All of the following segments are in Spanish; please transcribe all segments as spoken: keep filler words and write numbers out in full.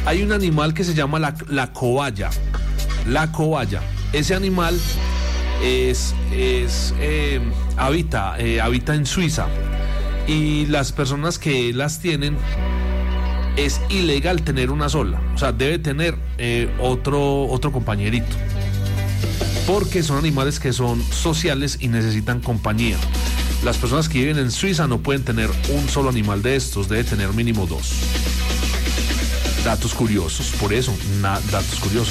Hay un animal que se llama la, la cobaya. La cobaya. Ese animal es, es eh, habita, eh, habita en Suiza. Y las personas que las tienen, es ilegal tener una sola. O sea, debe tener eh, otro, otro compañerito. Porque son animales que son sociales y necesitan compañía. Las personas que viven en Suiza no pueden tener un solo animal de estos, debe tener mínimo dos. Datos curiosos, por eso, na, datos curiosos.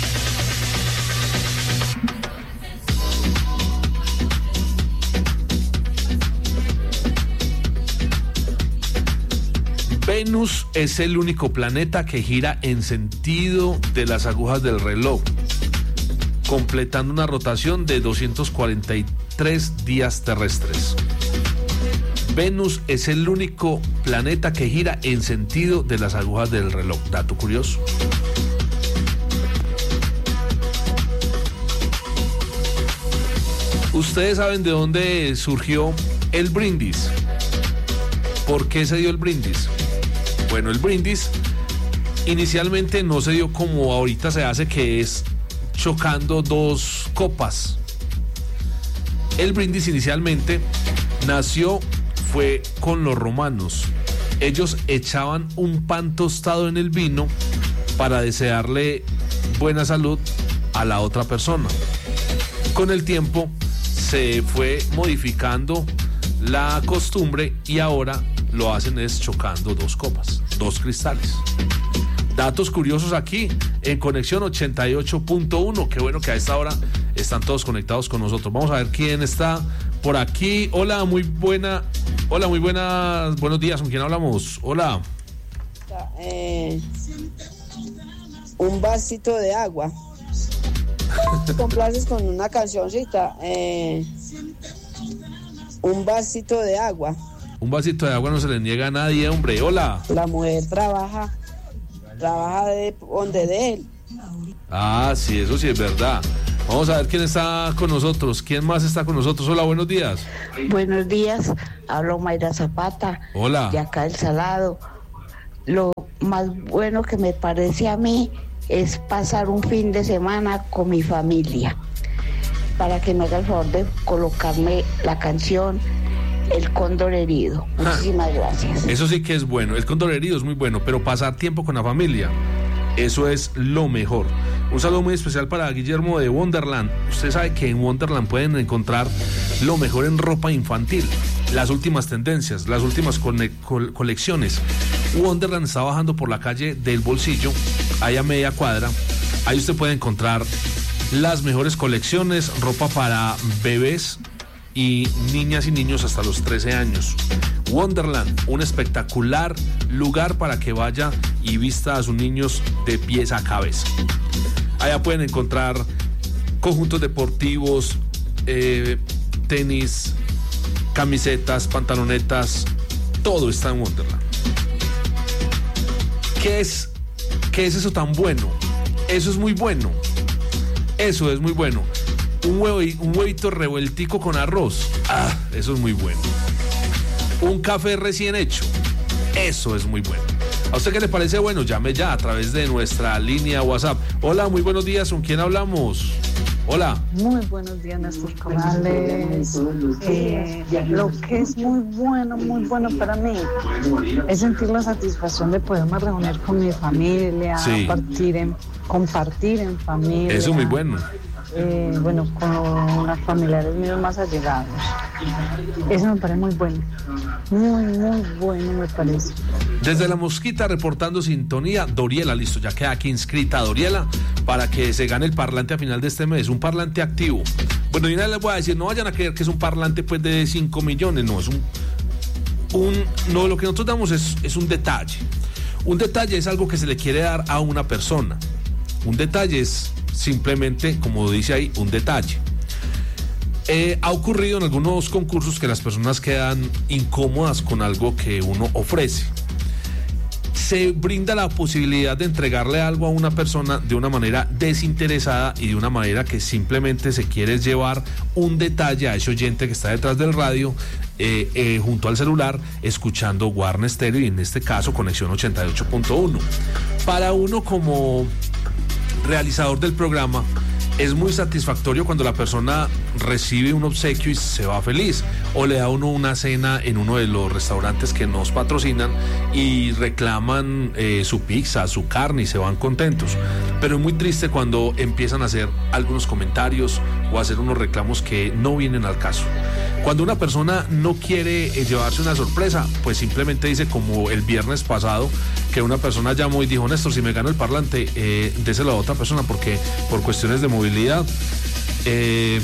Venus es el único planeta que gira en sentido de las agujas del reloj, completando una rotación de doscientos cuarenta y tres días terrestres. Venus es el único planeta que gira en sentido de las agujas del reloj. Dato curioso. ¿Ustedes saben de dónde surgió el brindis? ¿Por qué se dio el brindis? Bueno, el brindis inicialmente no se dio como ahorita se hace, que es chocando dos copas. El brindis inicialmente nació, fue con los romanos. Ellos echaban un pan tostado en el vino para desearle buena salud a la otra persona. Con el tiempo se fue modificando la costumbre y ahora lo hacen es chocando dos copas, dos cristales. Datos curiosos aquí en Conexión ochenta y ocho punto uno. Qué bueno que a esta hora están todos conectados con nosotros. Vamos a ver quién está por aquí. Hola, muy buena. Hola, muy buenas. Buenos días. ¿Con quién hablamos? Hola. Eh, un vasito de agua. ¿Te complaces con una cancioncita? Eh, un vasito de agua. Un vasito de agua no se le niega a nadie, hombre. Hola. La mujer trabaja. Trabaja de donde de él. Ah, sí, eso sí es verdad. Vamos a ver quién está con nosotros. ¿Quién más está con nosotros? Hola, buenos días. Buenos días, hablo Mayra Zapata. Hola. De acá El Salado. Lo más bueno que me parece a mí es pasar un fin de semana con mi familia. Para que me haga el favor de colocarme la canción El Cóndor Herido. Muchísimas ah, gracias. Eso sí que es bueno. El Cóndor Herido es muy bueno, pero pasar tiempo con la familia, eso es lo mejor. Un saludo muy especial para Guillermo de Wonderland. Usted sabe que en Wonderland pueden encontrar lo mejor en ropa infantil, las últimas tendencias, las últimas cole- col- colecciones. Wonderland está bajando por la calle del Bolsillo, ahí a media cuadra. Ahí usted puede encontrar las mejores colecciones, ropa para bebés y niñas y niños hasta los trece años. Wonderland, un espectacular lugar para que vaya y vista a sus niños de pies a cabeza. Allá pueden encontrar conjuntos deportivos, eh, tenis, camisetas, pantalonetas, todo está en Wonderland. ¿Qué es, qué es eso tan bueno? Eso es muy bueno. Eso es muy bueno. Un, huevo, un huevito revueltico con arroz. Ah, eso es muy bueno. Un café recién hecho. Eso es muy bueno. ¿A usted qué le parece bueno? Llame ya a través de nuestra línea WhatsApp. Hola, muy buenos días. ¿Con quién hablamos? Hola. Muy buenos días, Néstor Corrales. Eh, lo que es muy bueno, muy bueno para mí es sentir la satisfacción de poderme reunir con mi familia, sí. partir en, compartir en familia. Eso es muy bueno. Eh, bueno, con los familiares míos más allegados. Eso me parece muy bueno. Muy, muy bueno me parece. Desde La Mosquita reportando sintonía, Doriela, listo, ya queda aquí inscrita Doriela para que se gane el parlante a final de este mes, un parlante activo. Bueno, y una les voy a decir, no vayan a creer que es un parlante pues de cinco millones, no, es un, un no, lo que nosotros damos es, es un detalle. Un detalle es algo que se le quiere dar a una persona. Un detalle es simplemente, como dice ahí, un detalle. Eh, ha ocurrido en algunos concursos que las personas quedan incómodas con algo que uno ofrece. Se brinda la posibilidad de entregarle algo a una persona de una manera desinteresada y de una manera que simplemente se quiere llevar un detalle a ese oyente que está detrás del radio eh, eh, junto al celular, escuchando Warner Stereo y en este caso Conexión ochenta y ocho punto uno. Para uno como realizador del programa, es muy satisfactorio cuando la persona recibe un obsequio y se va feliz, o le da uno una cena en uno de los restaurantes que nos patrocinan y reclaman eh, su pizza, su carne y se van contentos. Pero es muy triste cuando empiezan a hacer algunos comentarios o a hacer unos reclamos que no vienen al caso. Cuando una persona no quiere eh, llevarse una sorpresa, pues simplemente dice, como el viernes pasado, que una persona llamó y dijo: Néstor, si me gano el parlante, eh, déselo a otra persona porque por cuestiones de movilidad, eh,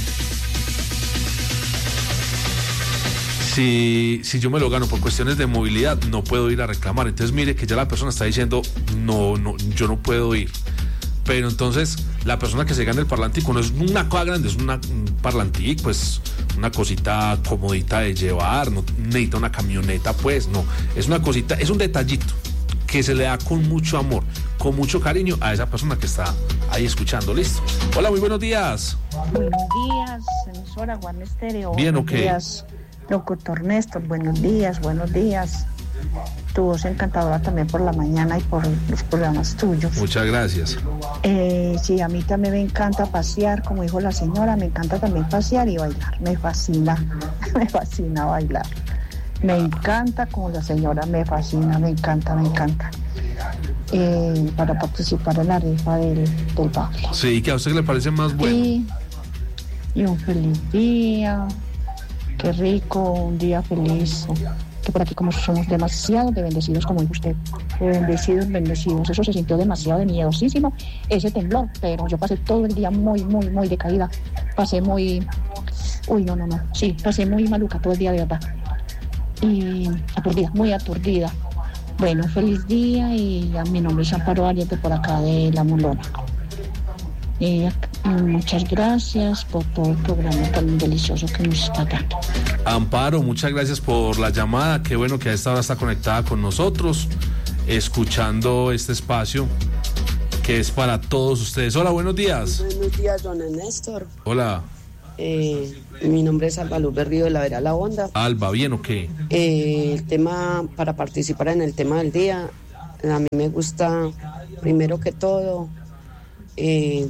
si, si yo me lo gano por cuestiones de movilidad, no puedo ir a reclamar. Entonces mire que ya la persona está diciendo, no, no, yo no puedo ir. Pero entonces la persona que se gana el parlantico no es una cosa grande, es una, un parlantico, pues una cosita comodita de llevar, no necesita una camioneta, pues no, es una cosita, es un detallito que se le da con mucho amor, con mucho cariño a esa persona que está ahí escuchando. Listo. Hola, muy buenos días. Buenos días, emisora Warner Stereo. Bien, buenos ok. días, locutor Néstor. Buenos días, buenos días. Tu voz encantadora también por la mañana y por los programas tuyos. Muchas gracias. Eh, sí, a mí también me encanta pasear, como dijo la señora, me encanta también pasear y bailar. Me fascina, me fascina bailar. Me encanta, como la señora, me fascina, me encanta, me encanta. Eh, para participar en la rifa del, del baile. Sí, que a usted le parece más bueno. Y, y un feliz día, qué rico, un día feliz. Que por aquí, como somos demasiado de bendecidos, como dijo usted, de bendecidos, bendecidos, eso se sintió demasiado de miedosísimo, ese temblor, pero yo pasé todo el día muy, muy, muy decaída, pasé muy, uy, no, no, no, sí, pasé muy maluca todo el día, de verdad, y aturdida, muy aturdida. Bueno, feliz día, y a mi nombre es Amparo Arias, de por acá de La Molona. Y muchas gracias por todo el programa tan delicioso que nos está dando. Amparo, muchas gracias por la llamada. Qué bueno que a esta hora está conectada con nosotros, escuchando este espacio que es para todos ustedes. Hola, buenos días. Buenos días, don Néstor. Hola. Eh, mi nombre es Alba Luz Berrío de la Vera La Honda. Alba, ¿bien o qué? Eh, el tema, para participar en el tema del día, a mí me gusta, primero que todo, eh,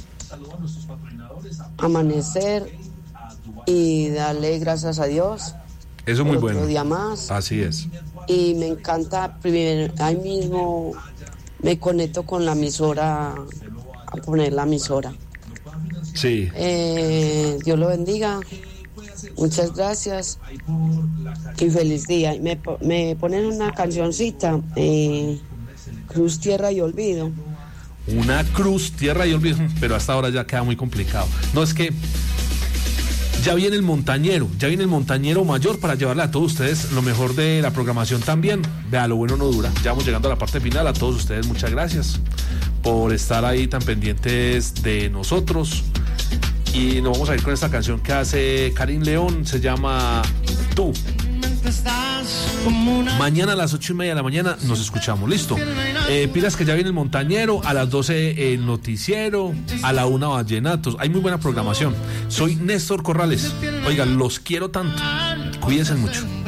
amanecer y darle gracias a Dios. Eso es muy bueno. Otro día más. Así es. Y me encanta, primero, ahí mismo me conecto con la emisora, a poner la emisora. Sí. Eh, Dios lo bendiga. Muchas gracias y feliz día. Y me, me ponen una cancioncita, eh, Cruz, Tierra y Olvido. Una cruz, tierra y olvido, pero hasta ahora ya queda muy complicado. No, es que ya viene el montañero, ya viene el montañero mayor para llevarle a todos ustedes lo mejor de la programación también. Vea, lo bueno no dura. Ya vamos llegando a la parte final. A todos ustedes, muchas gracias por estar ahí tan pendientes de nosotros. Y nos vamos a ir con esta canción que hace Karim León, se llama Tú. Mañana a las ocho y media de la mañana nos escuchamos, listo. Eh, pilas que ya viene el montañero, a las doce el noticiero, a la una vallenatos. Hay muy buena programación. Soy Néstor Corrales. Oigan, los quiero tanto. Cuídense mucho.